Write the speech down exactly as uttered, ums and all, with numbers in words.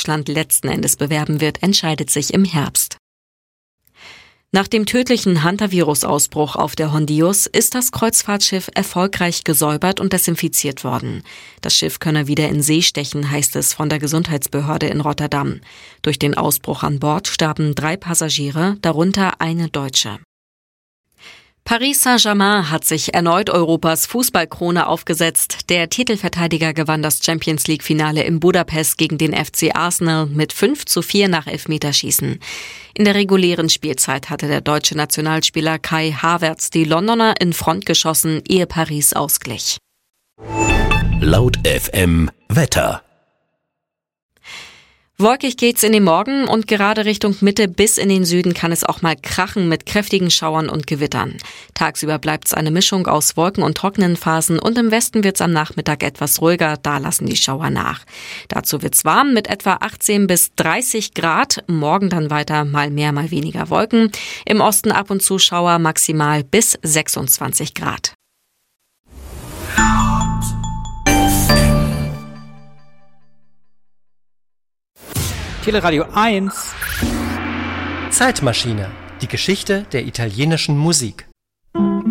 Deutschland letzten Endes bewerben wird, entscheidet sich im Herbst. Nach dem tödlichen Hantavirus-Ausbruch auf der Hondius ist das Kreuzfahrtschiff erfolgreich gesäubert und desinfiziert worden. Das Schiff könne wieder in See stechen, heißt es von der Gesundheitsbehörde in Rotterdam. Durch den Ausbruch an Bord starben drei Passagiere, darunter eine Deutsche. Paris Saint-Germain hat sich erneut Europas Fußballkrone aufgesetzt. Der Titelverteidiger gewann das Champions-League-Finale in Budapest gegen den F C Arsenal mit fünf zu vier nach Elfmeterschießen. In der regulären Spielzeit hatte der deutsche Nationalspieler Kai Havertz die Londoner in Front geschossen, ehe Paris ausglich. Laut F M Wetter. Wolkig geht's in den Morgen und gerade Richtung Mitte bis in den Süden kann es auch mal krachen mit kräftigen Schauern und Gewittern. Tagsüber bleibt's eine Mischung aus Wolken und trockenen Phasen und im Westen wird's am Nachmittag etwas ruhiger, da lassen die Schauer nach. Dazu wird's warm mit etwa achtzehn bis dreißig Grad, morgen dann weiter mal mehr, mal weniger Wolken. Im Osten ab und zu Schauer, maximal bis sechsundzwanzig Grad. Teleradio eins. Zeitmaschine. Die Geschichte der italienischen Musik.